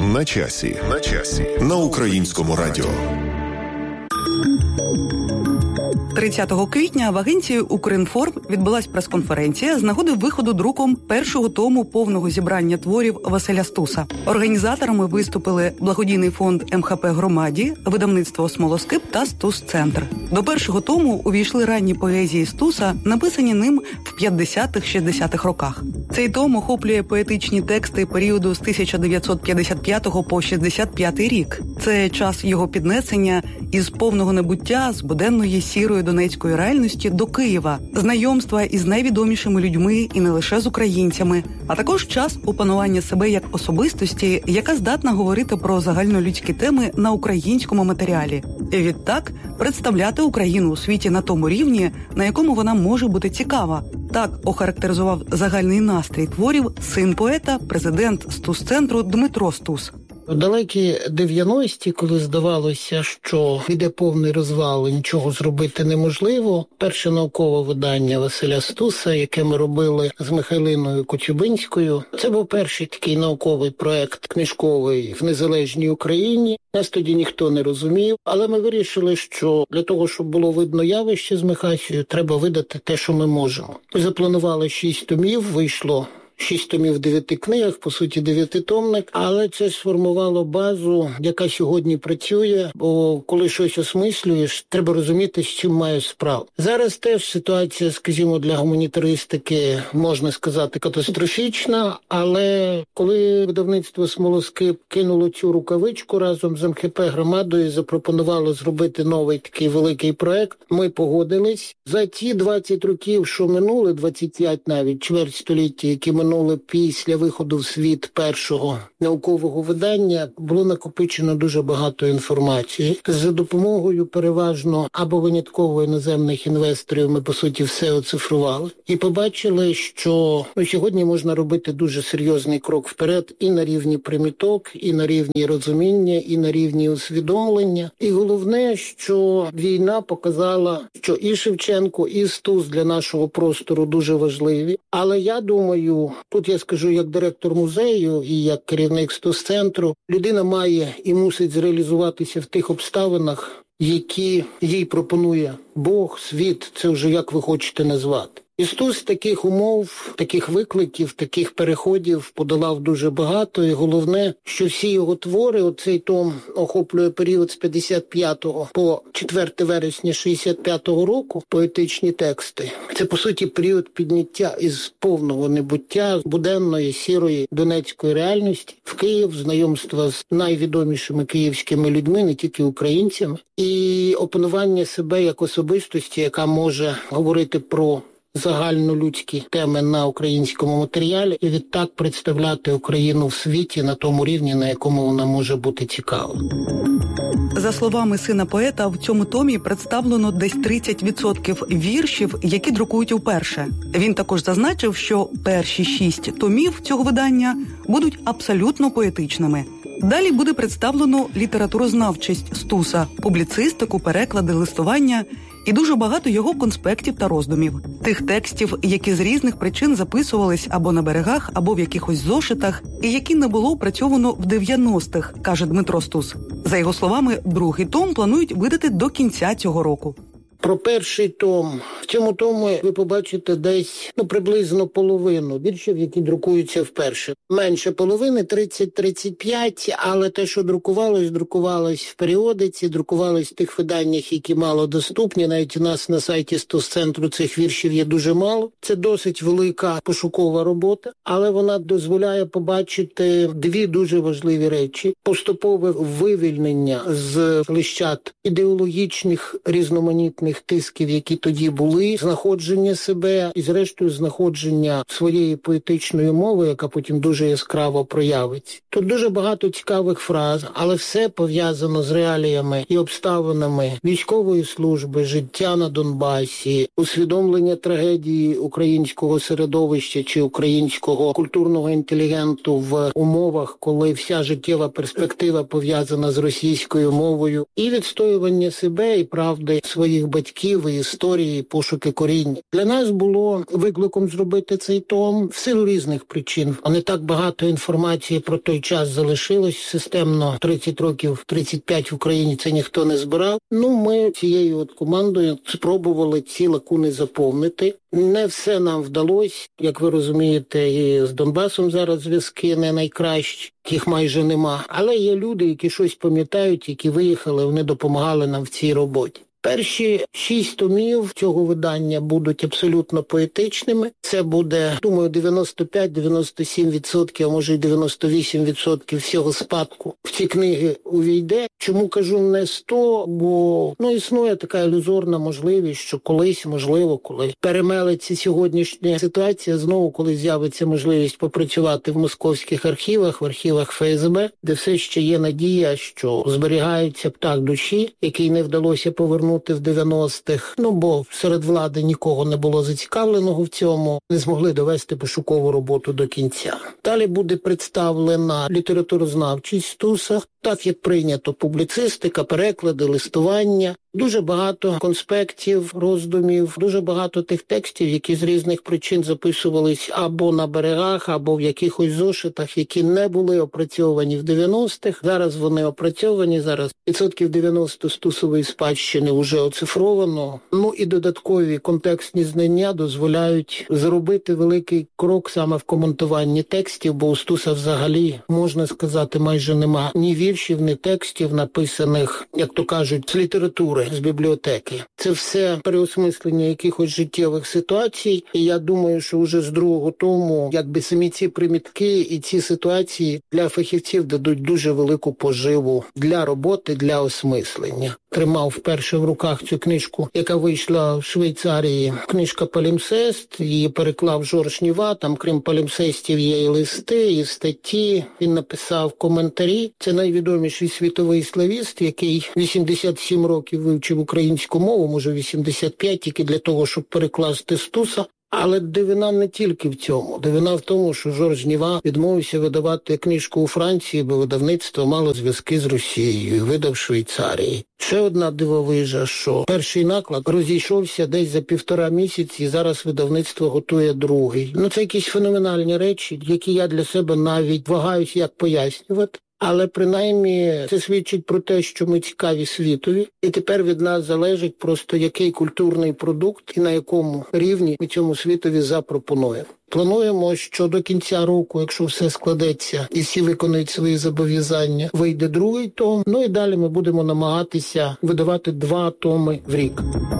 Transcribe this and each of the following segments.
На часі. На Українському радіо. 30 квітня в агенції «Укрінформ» відбулась прес-конференція з нагоди виходу друком першого тому повного зібрання творів Василя Стуса. Організаторами виступили благодійний фонд МХП «Громаді», видавництво «Смолоскип» та «Стус-центр». До першого тому увійшли ранні поезії Стуса, написані ним в 50-60-х роках. Цей том охоплює поетичні тексти періоду з 1955 по 65 рік. Це час його піднесення із повного небуття, з буденної сірої донецької реальності до Києва, знайомства із найвідомішими людьми і не лише з українцями, а також час опанування себе як особистості, яка здатна говорити про загальнолюдські теми на українському матеріалі. І відтак представляти Україну у світі на тому рівні, на якому вона може бути цікава. Так охарактеризував загальний настрій творів син поета, президент Стус-центру Дмитро Стус. У далекі 90-ті, коли здавалося, що йде повний розвал і нічого зробити неможливо, перше наукове видання Василя Стуса, яке ми робили з Михайлиною Коцюбинською, це був перший такий науковий проект книжковий в незалежній Україні. Нас тоді ніхто не розумів, але ми вирішили, що для того, щоб було видно явище з Михасією, треба видати те, що ми можемо. Ми запланували 6 томів, вийшло 6 томів в 9 книгах, по суті 9-томник, але це сформувало базу, яка сьогодні працює, бо коли щось осмислюєш, треба розуміти, з чим маєш справу. Зараз теж ситуація, скажімо, для гуманітаристики, можна сказати, катастрофічна, але коли видавництво «Смолоскип» кинуло цю рукавичку разом з МХП «Громадою» і запропонувало зробити новий такий великий проект, ми погодились. За ті 20 років, що минули, 25 навіть, чверть століття, які минули після виходу в світ першого наукового видання, було накопичено дуже багато інформації. За допомогою переважно або винятково іноземних інвесторів ми, по суті, все оцифрували. І побачили, що сьогодні можна робити дуже серйозний крок вперед і на рівні приміток, і на рівні розуміння, і на рівні усвідомлення. І головне, що війна показала, що і Шевченко, і Стус для нашого простору дуже важливі. Але я думаю, тут я скажу як директор музею і як керівник Стус-центру, людина має і мусить зреалізуватися в тих обставинах, які їй пропонує Бог, світ, це вже як ви хочете назвати. І Стус таких умов, таких викликів, таких переходів подолав дуже багато. І головне, що всі його твори, оцей том охоплює період з 55-го по 4 вересня 65-го року, поетичні тексти. Це, по суті, період підняття із повного небуття, буденної, сірої донецької реальності в Київ, знайомства з найвідомішими київськими людьми, не тільки українцями, і опанування себе як особистості, яка може говорити про загальнолюдські теми на українському матеріалі і відтак представляти Україну в світі на тому рівні, на якому вона може бути цікава. За словами сина поета, в цьому томі представлено десь 30% віршів, які друкують вперше. Він також зазначив, що перші 6 томів цього видання будуть абсолютно поетичними. Далі буде представлено літературознавчість Стуса, публіцистику, переклади, листування і дуже багато його конспектів та роздумів. Тих текстів, які з різних причин записувались або на берегах, або в якихось зошитах, і які не було опрацьовано в 90-х, каже Дмитро Стус. За його словами, другий том планують видати до кінця цього року. Про перший том. В цьому тому ви побачите десь приблизно половину віршів, які друкуються вперше. Менше половини, 30-35, але те, що друкувалось в періодиці, друкувалось в тих виданнях, які мало доступні. Навіть у нас на сайті Стус-центру цих віршів є дуже мало. Це досить велика пошукова робота, але вона дозволяє побачити 2 дуже важливі речі. Поступове вивільнення з лищат ідеологічних різноманітних тисків, які тоді були, знаходження себе і, зрештою, знаходження своєї поетичної мови, яка потім дуже яскраво проявиться. Тут дуже багато цікавих фраз, але все пов'язано з реаліями і обставинами військової служби, життя на Донбасі, усвідомлення трагедії українського середовища чи українського культурного інтелігенту в умовах, коли вся життєва перспектива пов'язана з російською мовою, і відстоювання себе і правди своїх батьків, і історії, і пошуки корінь. Для нас було викликом зробити цей том в силу різних причин. Не так багато інформації про той час залишилось. Системно 30 років, 35 в Україні це ніхто не збирав. Ми цією командою спробували ці лакуни заповнити. Не все нам вдалося. Як ви розумієте, і з Донбасом зараз зв'язки не найкращі, їх майже нема. Але є люди, які щось пам'ятають, які виїхали, вони допомагали нам в цій роботі. Перші 6 томів цього видання будуть абсолютно поетичними. Це буде, думаю, 95-97%, а може й 98% всього спадку в ці книги увійде. Чому кажу не 100? Бо існує така ілюзорна можливість, що колись, можливо, коли перемелиться сьогоднішня ситуація, знову коли з'явиться можливість попрацювати в московських архівах, в архівах ФСБ, де все ще є надія, що зберігається птах душі, який не вдалося повернути в 90-х, бо серед влади нікого не було зацікавленого в цьому, не змогли довести пошукову роботу до кінця. Далі буде представлена літературознавчість Стуса, так як прийнято, публіцистика, переклади, листування. Дуже багато конспектів, роздумів, дуже багато тих текстів, які з різних причин записувались або на берегах, або в якихось зошитах, які не були опрацьовані в 90-х. Зараз вони опрацьовані, зараз 90% Стусової спадщини вже оцифровано. І додаткові контекстні знання дозволяють зробити великий крок саме в коментуванні текстів, бо у Стуса взагалі, можна сказати, майже нема ні віршів, ні текстів, написаних, як то кажуть, з літератури, з бібліотеки. Це все переосмислення якихось життєвих ситуацій. І я думаю, що вже з другого тому, самі ці примітки і ці ситуації для фахівців дадуть дуже велику поживу для роботи, для осмислення. Тримав вперше в руках цю книжку, яка вийшла в Швейцарії. Книжка «Палімсест», її переклав Жорж Ніва. Там, крім палімсестів, є і листи, і статті. Він написав коментарі. Це найвідоміший світовий славіст, який 87 років вивчив українську мову, може 85, тільки для того, щоб перекласти Стуса. Але дивина не тільки в цьому. Дивина в тому, що Жорж Ніва відмовився видавати книжку у Франції, бо видавництво мало зв'язки з Росією і видав в Швейцарії. Ще одна дивовижа, що перший наклад розійшовся десь за 1,5 місяці, і зараз видавництво готує другий. Це якісь феноменальні речі, які я для себе навіть вагаюсь, як пояснювати. Але принаймні це свідчить про те, що ми цікаві світові, і тепер від нас залежить просто який культурний продукт і на якому рівні ми цьому світові запропонуємо. Плануємо, що до кінця року, якщо все складеться і всі виконують свої зобов'язання, вийде другий том. І далі ми будемо намагатися видавати 2 томи в рік.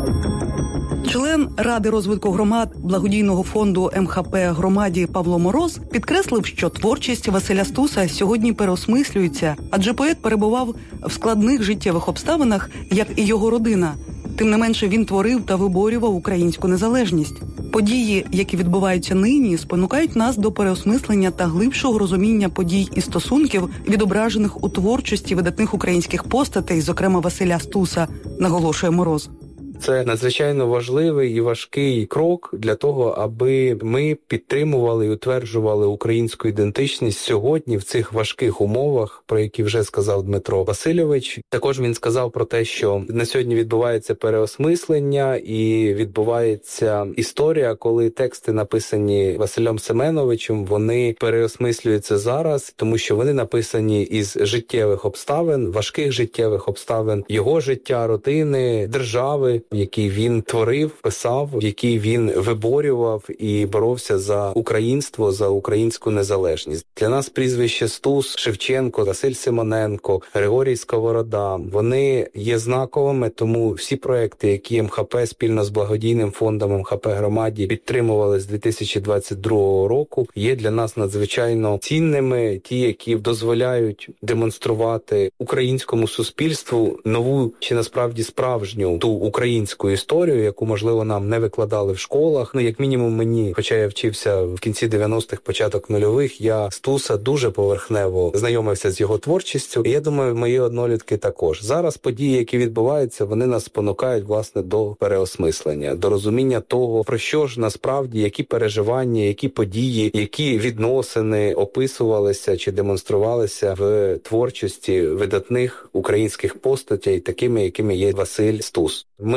Член Ради розвитку громад благодійного фонду МХП «Громаді» Павло Мороз підкреслив, що творчість Василя Стуса сьогодні переосмислюється, адже поет перебував в складних життєвих обставинах, як і його родина. Тим не менше, він творив та виборював українську незалежність. Події, які відбуваються нині, спонукають нас до переосмислення та глибшого розуміння подій і стосунків, відображених у творчості видатних українських постатей, зокрема Василя Стуса, наголошує Мороз. Це надзвичайно важливий і важкий крок для того, аби ми підтримували і утверджували українську ідентичність сьогодні в цих важких умовах, про які вже сказав Дмитро Васильович. Також він сказав про те, що на сьогодні відбувається переосмислення і відбувається історія, коли тексти, написані Василем Семеновичем, вони переосмислюються зараз, тому що вони написані із життєвих обставин, важких життєвих обставин його життя, родини, держави, який він творив, писав, який він виборював і боровся за українство, за українську незалежність. Для нас прізвище Стус, Шевченко, Василь Симоненко, Григорій Сковорода, вони є знаковими, тому всі проекти, які МХП спільно з благодійним фондом МХП «Громаді» підтримували з 2022 року, є для нас надзвичайно цінними, ті, які дозволяють демонструвати українському суспільству нову чи насправді справжню ту українську історію, яку, можливо, нам не викладали в школах. Як мінімум мені, хоча я вчився в кінці 90-х, початок нульових, я Стуса дуже поверхнево знайомився з його творчістю. І я думаю, мої однолітки також. Зараз події, які відбуваються, вони нас спонукають, власне, до переосмислення, до розуміння того, про що ж насправді, які переживання, які події, які відносини описувалися чи демонструвалися в творчості видатних українських постатей, такими, якими є Василь Стус. Ми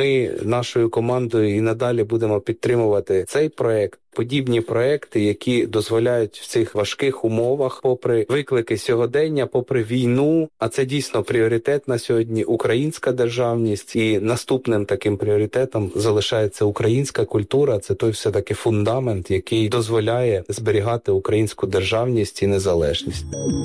ми нашою командою і надалі будемо підтримувати цей проект, подібні проекти, які дозволяють в цих важких умовах, попри виклики сьогодення, попри війну, а це дійсно пріоритет на сьогодні, українська державність, і наступним таким пріоритетом залишається українська культура. Це той все-таки фундамент, який дозволяє зберігати українську державність і незалежність.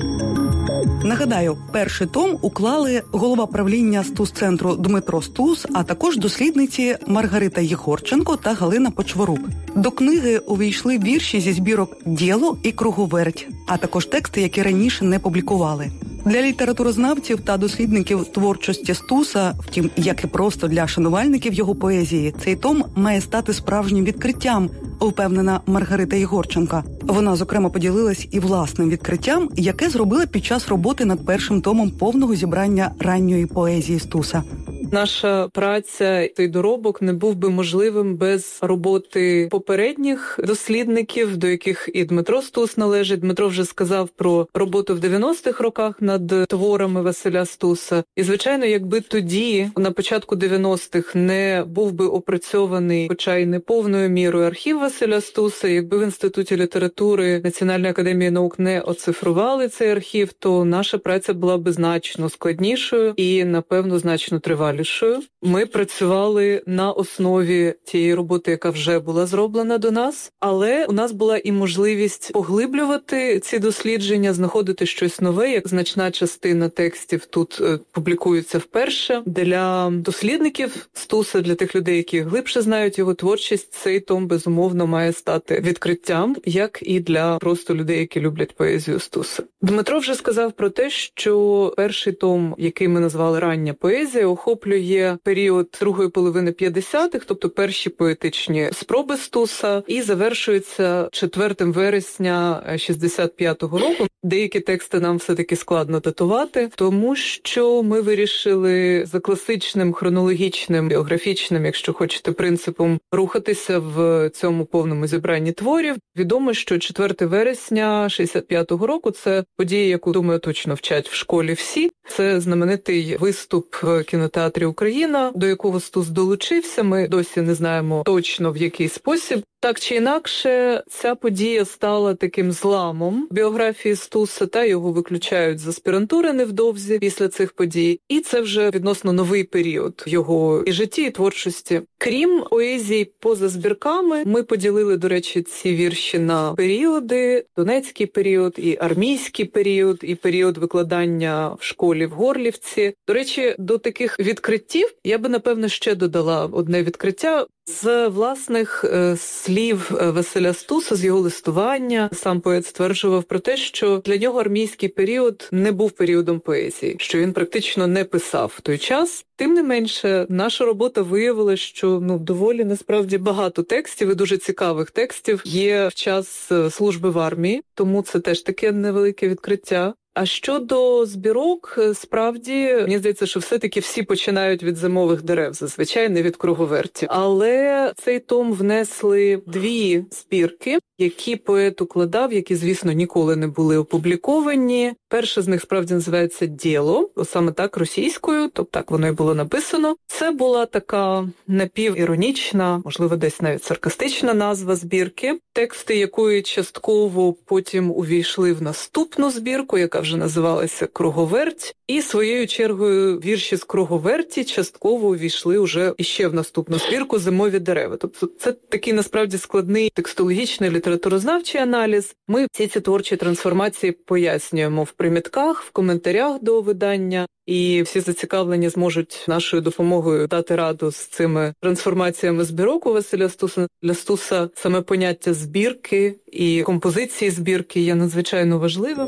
Нагадаю, перший том уклали голова правління Стус-центру Дмитро Стус, а також дослідниці Маргарита Єгорченко та Галина Почворук. До книги увійшли вірші зі збірок «Дєло» і «Круговерть», а також тексти, які раніше не публікували. Для літературознавців та дослідників творчості Стуса, втім, як і просто для шанувальників його поезії, цей том має стати справжнім відкриттям, впевнена Маргарита Єгорченка. Вона, зокрема, поділилась і власним відкриттям, яке зробила під час роботи над першим томом повного зібрання ранньої поезії Стуса. Наша праця, цей доробок не був би можливим без роботи попередніх дослідників, до яких і Дмитро Стус належить. Дмитро вже сказав про роботу в 90-х роках над творами Василя Стуса. І, звичайно, якби тоді, на початку 90-х, не був би опрацьований, хоча й не повною мірою, архів Василя Стуса, якби в Інституті літератури Національної академії наук не оцифрували цей архів, то наша праця була би значно складнішою і, напевно, значно тривалішою. Ми працювали на основі тієї роботи, яка вже була зроблена до нас, але у нас була і можливість поглиблювати ці дослідження, знаходити щось нове, як значна частина текстів тут публікується вперше. Для дослідників Стуса, для тих людей, які глибше знають його творчість, цей том, безумовно, має стати відкриттям, як і для просто людей, які люблять поезію Стуса. Дмитро вже сказав про те, що перший том, який ми назвали «Рання поезія», охоплює період другої половини 50-х, тобто перші поетичні спроби Стуса, і завершується 4 вересня 65-го року. Деякі тексти нам все-таки складно датувати, тому що ми вирішили за класичним, хронологічним, біографічним, якщо хочете, принципом рухатися в цьому повному зібранні творів. Відомо, що 4 вересня 65-го року – це подія, яку, думаю, точно вчать в школі всі. Це знаменитий виступ в кінотеатрі «Україна», до якого Стус долучився. Ми досі не знаємо точно, в який спосіб. Так чи інакше, ця подія стала таким зламом біографії Стуса, та його виключають з аспірантури невдовзі після цих подій. І це вже відносно новий період в його і житті, і творчості. Крім поезії поза збірками, ми поділили, до речі, ці вірші на періоди. Донецький період, і армійський період, і період викладання в школі в Горлівці. До речі, до таких відкриттів я би, напевно, ще додала одне відкриття. З власних слів Василя Стуса, з його листування, сам поет стверджував про те, що для нього армійський період не був періодом поезії, що він практично не писав в той час. Тим не менше, наша робота виявила, що доволі насправді багато текстів і дуже цікавих текстів є в час служби в армії, тому це теж таке невелике відкриття. А щодо збірок, справді, мені здається, що все-таки всі починають від зимових дерев, зазвичай не від круговерті. Але цей том внесли 2 збірки, які поет укладав, які, звісно, ніколи не були опубліковані. Перша з них, справді, називається «Дєло», саме так, російською, тобто так воно і було написано. Це була така напівіронічна, можливо, десь навіть саркастична назва збірки, тексти якої частково потім увійшли в наступну збірку, яка вже називалася «Круговерть», і своєю чергою вірші з «Круговерті» частково увійшли уже іще в наступну збірку «Зимові дерева». Тобто це такий, насправді, складний текстологічний літературознавчий аналіз. Ми всі ці творчі трансформації пояснюємо в примітках, в коментарях до видання, і всі зацікавлені зможуть нашою допомогою дати раду з цими трансформаціями збірок у Василя Стуса. Для Стуса саме поняття збірки і композиції збірки є надзвичайно важливим.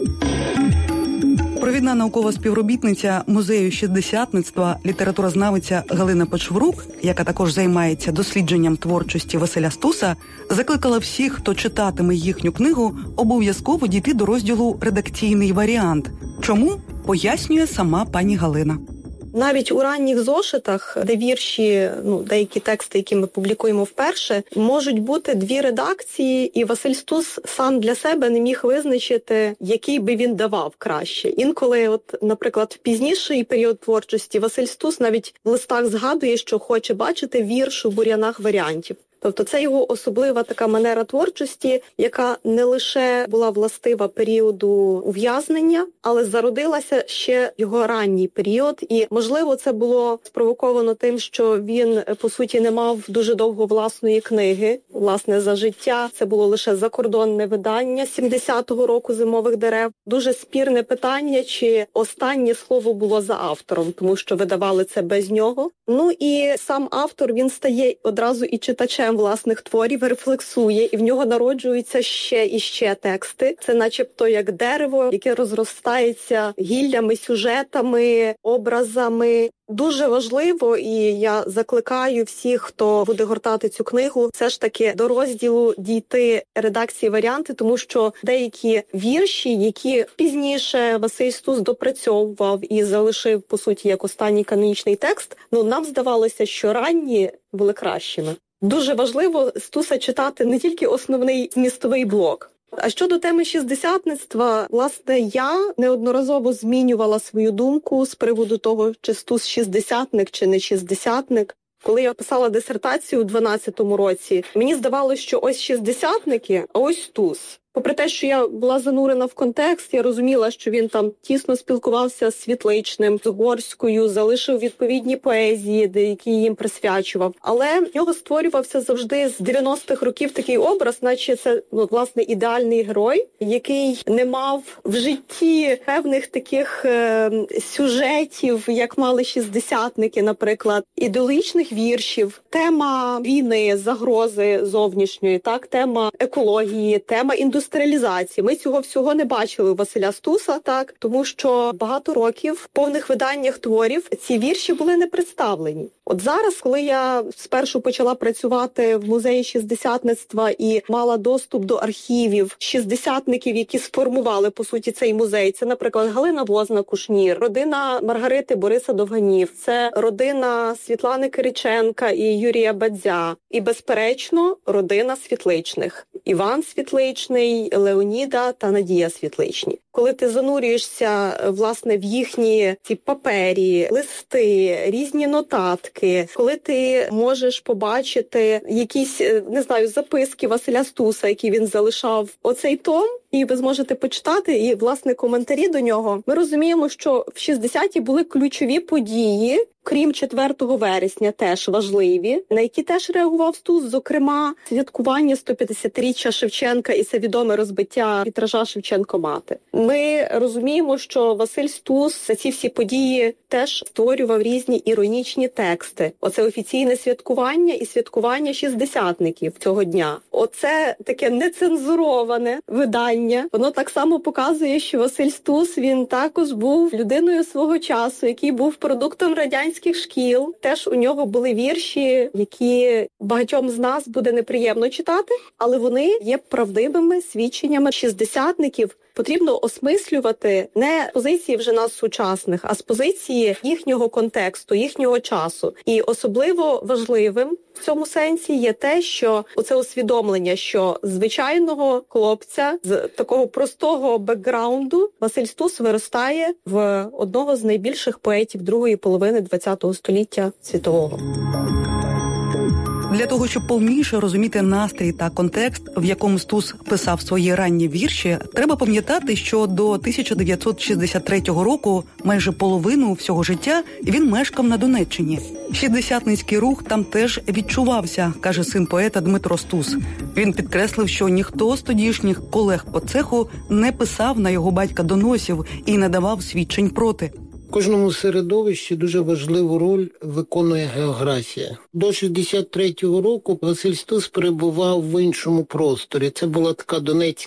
Провідна наукова співробітниця музею шістдесятництва, літературознавиця Галина Почворук, яка також займається дослідженням творчості Василя Стуса, закликала всіх, хто читатиме їхню книгу, обов'язково дійти до розділу «Редакційний варіант». Чому? Пояснює сама пані Галина. Навіть у ранніх зошитах, де вірші, деякі тексти, які ми публікуємо вперше, можуть бути дві редакції, і Василь Стус сам для себе не міг визначити, який би він давав краще. Інколи, наприклад, в пізніший період творчості Василь Стус навіть в листах згадує, що хоче бачити вірш у бур'янах варіантів. Тобто це його особлива така манера творчості, яка не лише була властива періоду ув'язнення, але зародилася ще в його ранній період. І, можливо, це було спровоковано тим, що він, по суті, не мав дуже довго власної книги. Власне, за життя це було лише закордонне видання 70-го року «Зимових дерев». Дуже спірне питання, чи останнє слово було за автором, тому що видавали це без нього. І сам автор, він стає одразу і читачем власних творів, рефлексує, і в нього народжуються ще і ще тексти. Це начебто як дерево, яке розростається гіллями, сюжетами, образами. Дуже важливо, і я закликаю всіх, хто буде гортати цю книгу, все ж таки до розділу дійти редакції варіанти, тому що деякі вірші, які пізніше Василь Стус допрацьовував і залишив, по суті, як останній канонічний текст, нам здавалося, що ранні були кращими. Дуже важливо Стуса читати не тільки основний змістовий блок. А щодо теми шістдесятництва, власне, я неодноразово змінювала свою думку з приводу того, чи Стус шістдесятник, чи не шістдесятник. Коли я писала дисертацію у 12-му році, мені здавалося, що ось шістдесятники, а ось Стус. Попри те, що я була занурена в контекст, я розуміла, що він там тісно спілкувався з Світличним, з Горською, залишив відповідні поезії, деякі їм присвячував. Але в нього створювався завжди з 90-х років такий образ, наче це, власне, ідеальний герой, який не мав в житті певних таких сюжетів, як мали шістдесятники, наприклад, ідеологічних віршів, тема війни, загрози зовнішньої, тема екології, тема індустріалізації. Ми цього всього не бачили у Василя Стуса, тому що багато років в повних виданнях творів ці вірші були не представлені. От зараз, коли я спершу почала працювати в музеї шістдесятництва і мала доступ до архівів шістдесятників, які сформували, по суті, цей музей, це, наприклад, Галина Возна-Кушнір, родина Маргарити Бориса Довганів, це родина Світлани Кириченка і Юрія Бадзя, і, безперечно, родина Світличних. Іван Світличний, Леоніда та Надія Світличні. Коли ти занурюєшся, власне, в їхні ці папері, листи, різні нотатки, коли ти можеш побачити якісь, записки Василя Стуса, які він залишав, оцей том, і ви зможете почитати, і, власне, коментарі до нього, ми розуміємо, що в 60-ті були ключові події, крім 4 вересня, теж важливі, на які теж реагував Стус, зокрема, святкування 150-річчя Шевченка і це відоме розбиття вітража «Шевченко-мати». Ми розуміємо, що Василь Стус за ці всі події теж створював різні іронічні тексти. Оце офіційне святкування і святкування шістдесятників цього дня. Оце таке нецензуроване видання. Воно так само показує, що Василь Стус, він також був людиною свого часу, який був продуктом радянських шкіл. Теж у нього були вірші, які багатьом з нас буде неприємно читати, але вони є правдивими свідченнями шістдесятників. Потрібно осмислювати не з позиції вже нас сучасних, а з позиції їхнього контексту, їхнього часу. І особливо важливим в цьому сенсі є те, що оце усвідомлення, що звичайного хлопця з такого простого бекграунду Василь Стус виростає в одного з найбільших поетів другої половини ХХ століття світового. Для того, щоб повніше розуміти настрій та контекст, в якому Стус писав свої ранні вірші, треба пам'ятати, що до 1963 року майже половину всього життя він мешкав на Донеччині. Шістдесятницький рух там теж відчувався, каже син поета Дмитро Стус. Він підкреслив, що ніхто з тодішніх колег по цеху не писав на його батька доносів і не давав свідчень проти. В кожному середовищі дуже важливу роль виконує географія. До 63-го року Василь Стус перебував в іншому просторі. Це була така Донецька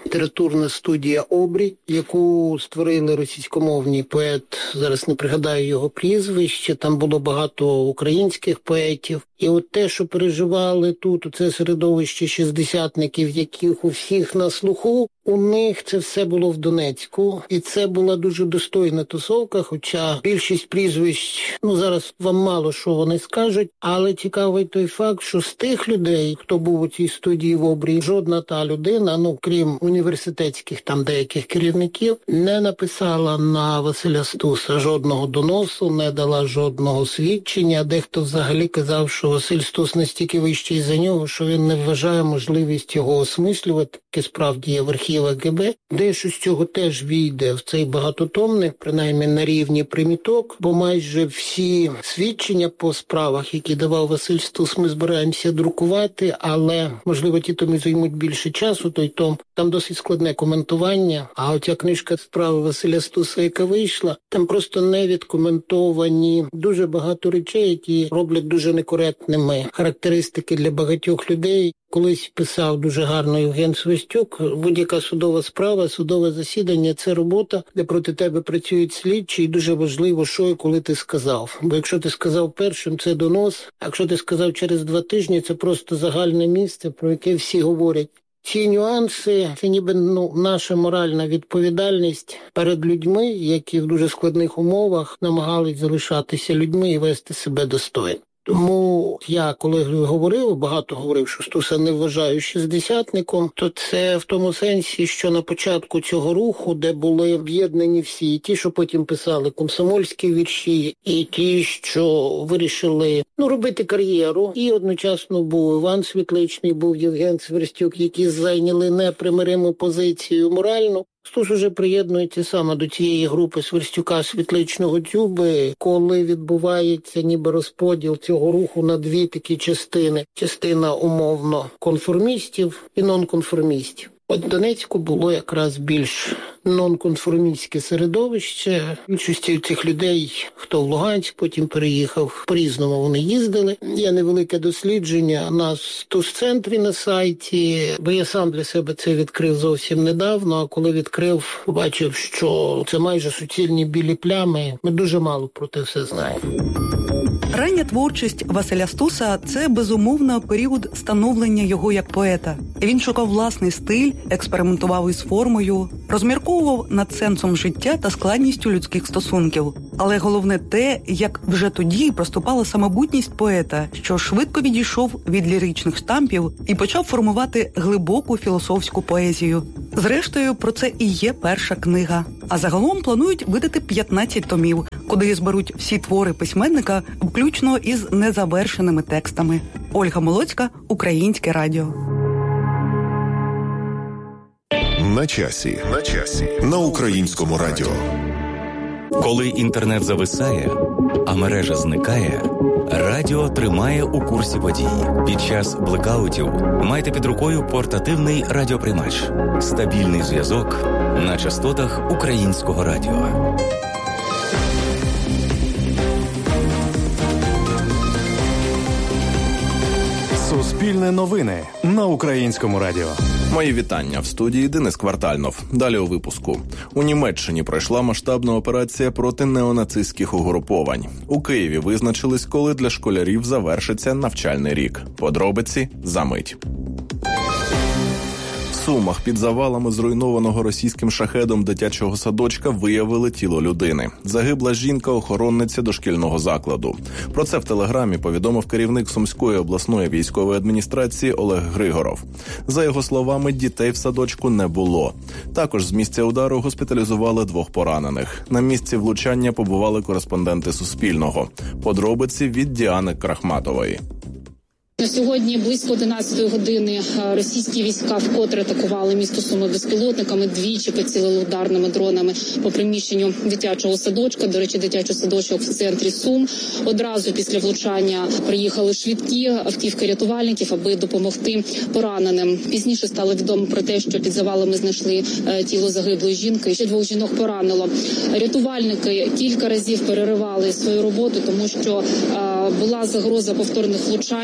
літературна студія «Обрій», яку створили російськомовний поет, зараз не пригадаю його прізвище, там було багато українських поетів. І от те, що переживали тут, це середовище шістдесятників, яких у всіх на слуху, у них це все було в Донецьку. І це була дуже достойна тусовка, хоча більшість прізвищ, зараз вам мало що вони скажуть, але цікавий той факт, що з тих людей, хто був у цій студії в «Обрії», жодна та людина, крім університетських там деяких керівників, не написала на Василя Стуса жодного доносу, не дала жодного свідчення. Дехто взагалі казав, що Василь Стус настільки вищий за нього, що він не вважає можливість його осмислювати, яке справді є в архівах ГБ. Дещо з цього теж війде в цей багатотомник, принаймні на рівні приміток, бо майже всі свідчення по справах, які давав Василь Стус, ми збираємося друкувати, але, можливо, ті томі займуть більше часу, той том. Там досить складне коментування, а оця книжка «Справи Василя Стуса», яка вийшла, там просто не відкоментовані дуже багато речей, які роблять дуже некоректними характеристики для багатьох людей. Колись писав дуже гарно Євген Свистюк, будь-яка судова справа, судове засідання – це робота, де проти тебе працюють слідчі, і дуже важливо, що і коли ти сказав. Бо якщо ти сказав першим – це донос, а якщо ти сказав через 2 тижні – це просто загальне місце, про яке всі говорять. Ці нюанси – це ніби наша моральна відповідальність перед людьми, які в дуже складних умовах намагались залишатися людьми і вести себе достойно. Тому я, коли багато говорив, що Стуса не вважаю шістдесятником, то це в тому сенсі, що на початку цього руху, де були об'єднані всі, і ті, що потім писали комсомольські вірші, і ті, що вирішили робити кар'єру, і одночасно був Іван Світличний, був Євген Сверстюк, які зайняли непримириму позицію моральну. Стус уже приєднується саме до цієї групи Сверстюка, Світличного, Дзюби, коли відбувається ніби розподіл цього руху на 2 такі частини. Частина умовно конформістів і нонконформістів. От в Донецьку було якраз більш нонконформістське середовище. Більшості цих людей, хто в Луганськ, потім переїхав, по-різному вони їздили. Є невелике дослідження на Стус-центрі на сайті, бо я сам для себе це відкрив зовсім недавно, а коли відкрив, побачив, що це майже суцільні білі плями. Ми дуже мало про те все знаємо. Рання творчість Василя Стуса – це, безумовно, період становлення його як поета. Він шукав власний стиль, експериментував із формою, розмірковував над сенсом життя та складністю людських стосунків. Але головне те, як вже тоді проступала самобутність поета, що швидко відійшов від ліричних штампів і почав формувати глибоку філософську поезію. Зрештою, про це і є перша книга. А загалом планують видати 15 томів, куди зберуть всі твори письменника, включно із незавершеними текстами. Ольга Молоцька, Українське радіо. На часі. На Українському радіо. Коли інтернет зависає, а мережа зникає, радіо тримає у курсі подій. Під час блекаутів майте під рукою портативний радіоприймач. Стабільний зв'язок на частотах Українського радіо. Суспільне новини на Українському радіо. Мої вітання. В студії Денис Квартальнов. Далі у випуску. У Німеччині пройшла масштабна операція проти неонацистських угруповань. У Києві визначились, коли для школярів завершиться навчальний рік. Подробиці за мить. В Сумах під завалами зруйнованого російським шахедом дитячого садочка виявили тіло людини. Загибла жінка-охоронниця дошкільного закладу. Про це в Телеграмі повідомив керівник Сумської обласної військової адміністрації Олег Григоров. За його словами, дітей в садочку не було. Також з місця удару госпіталізували 2 поранених. На місці влучання побували кореспонденти Суспільного. Подробиці від Діани Крахматової. На сьогодні близько 11 години російські війська вкотре атакували місто Суми безпілотниками, 2 поцілили ударними дронами по приміщенню дитячого садочка. До речі, дитячий садочок в центрі Сум. Одразу після влучання приїхали швидкі автівки рятувальників, аби допомогти пораненим. Пізніше стало відомо про те, що під завалами знайшли тіло загиблої жінки. Ще 2 жінок поранило. Рятувальники кілька разів переривали свою роботу, тому що була загроза повторних влучань, що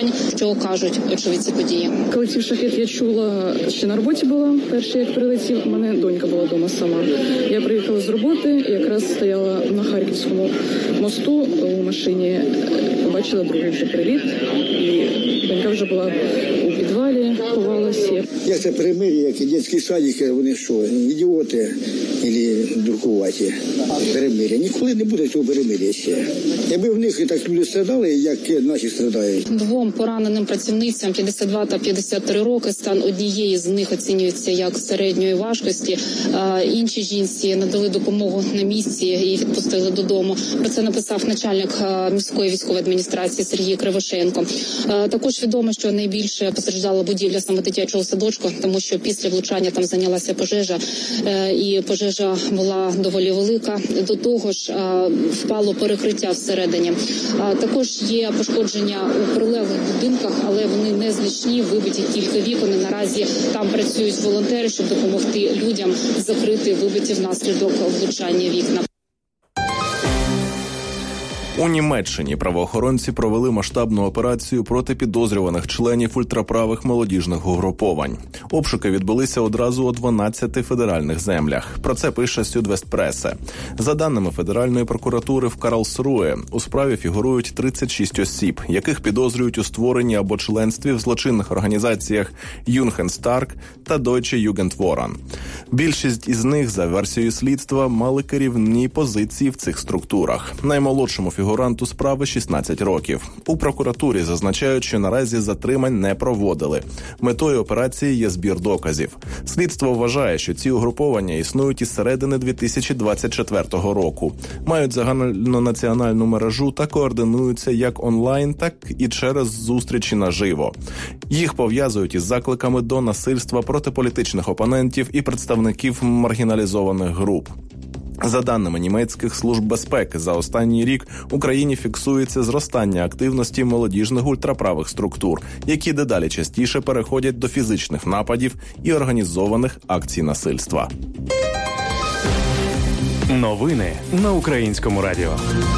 що кажуть очевидці події. Коли ці шахет я чула, ще на роботі була. Перший, як прилетів, у мене донька була вдома сама. Я приїхала з роботи, якраз стояла на Харківському мосту у машині, побачила другий вже приліт, і донька вже була у підвалі, ховалася. Як це перемир'я, як і дитячі садики, вони що, ідіоти або дуркуваті? Перемир'я. Ніколи не буде цього перемир'я ще. Якби в них і так люди страдали, як наші страдають. Двом пораненим працівницям 52 та 53 роки. Стан однієї з них оцінюється як середньої важкості. Інші жінці надали допомогу на місці і відпустили додому. Про це написав начальник міської військової адміністрації Сергій Кривошенко. Також відомо, що найбільше постраждала будівля саме дитячого садочку, тому що після влучання там зайнялася пожежа, і пожежа була доволі велика. До того ж, впало перекриття всередині. Також є пошкодження у прилеглих будинках, але вони незначні, вибиті кілька вікон. І наразі там працюють волонтери, щоб допомогти людям закрити вибиті внаслідок влучання вікна. У Німеччині правоохоронці провели масштабну операцію проти підозрюваних членів ультраправих молодіжних угруповань. Обшуки відбулися одразу у 12 федеральних землях. Про це пише Сюдвестпресе. За даними Федеральної прокуратури в Карлсруе, у справі фігурують 36 осіб, яких підозрюють у створенні або членстві в злочинних організаціях Юнгенстарк та Deutsche Jugendworan. Більшість із них, за версією слідства, мали керівні позиції в цих структурах. Наймолодшому фігуранту справи 16 років. У прокуратурі зазначають, що наразі затримань не проводили. Метою операції є збір доказів. Слідство вважає, що ці угруповання існують із середини 2024 року. Мають загальнонаціональну мережу та координуються як онлайн, так і через зустрічі наживо. Їх пов'язують із закликами до насильства проти політичних опонентів і представників маргіналізованих груп. За даними німецьких служб безпеки, за останній рік в Україні фіксується зростання активності молодіжних ультраправих структур, які дедалі частіше переходять до фізичних нападів і організованих акцій насильства. Новини на Українському радіо.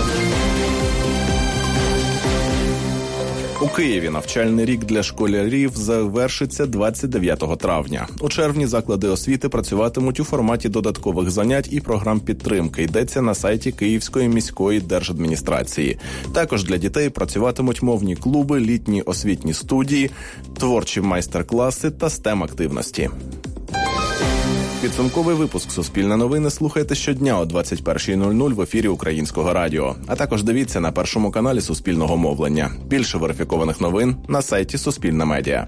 У Києві навчальний рік для школярів завершиться 29 травня. У червні заклади освіти працюватимуть у форматі додаткових занять і програм підтримки. Йдеться на сайті Київської міської держадміністрації. Також для дітей працюватимуть мовні клуби, літні освітні студії, творчі майстер-класи та STEM-активності. Підсумковий випуск «Суспільне новини» слухайте щодня о 21:00 в ефірі Українського радіо. А також дивіться на Першому каналі Суспільного мовлення. Більше верифікованих новин на сайті Суспільне медіа.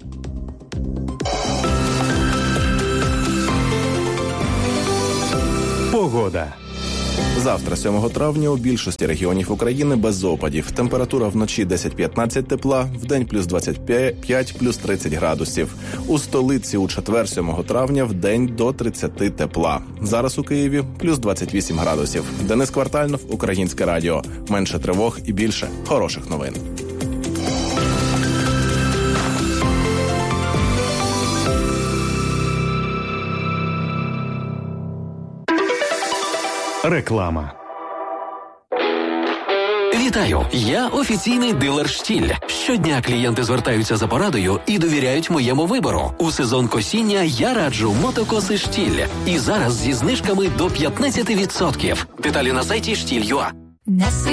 Погода. Завтра, 7 травня, у більшості регіонів України без опадів. Температура вночі 10-15 тепла, вдень плюс 25, плюс 30 градусів. У столиці у четвер, 7 травня, вдень до 30 тепла. Зараз у Києві плюс 28 градусів. Денис Квартальнов, Українське радіо. Менше тривог і більше хороших новин. Реклама. Вітаю! Я офіційний дилер «Штіль». Щодня клієнти звертаються за порадою і довіряють моєму вибору. У сезон косіння я раджу мотокоси «Штіль». І зараз зі знижками до 15%. Деталі на сайті «Штіль.ua».